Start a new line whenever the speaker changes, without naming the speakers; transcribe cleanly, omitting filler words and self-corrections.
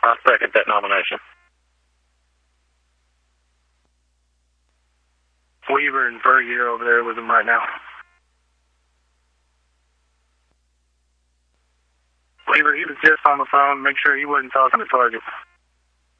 I second that nomination.
Weaver and Fergie are over there with him right now. Weaver, he was just on the phone. Make sure he wasn't talking to Target.